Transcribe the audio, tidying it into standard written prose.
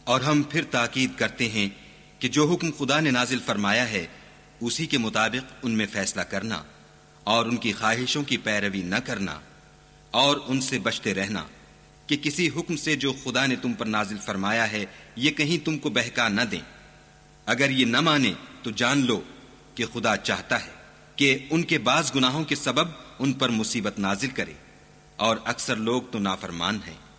और हम फिर ताकीद करते हैं कि जो हुक्म खुदा ने नाजिल फरमाया है उसी के मुताबिक उनमें फैसला करना और उनकी ख्वाहिशों की पैरवी न करना और उनसे बचते रहना कि किसी हुक्म से जो खुदा ने तुम पर नाजिल फरमाया है ये कहीं तुमको बहका न दें। अगर ये न माने तो जान लो कि खुदा चाहता है कि उनके बाज गुनाहों के सबब उन पर मुसीबत नाजिल करे, और अक्सर लोग तो नाफरमान हैं।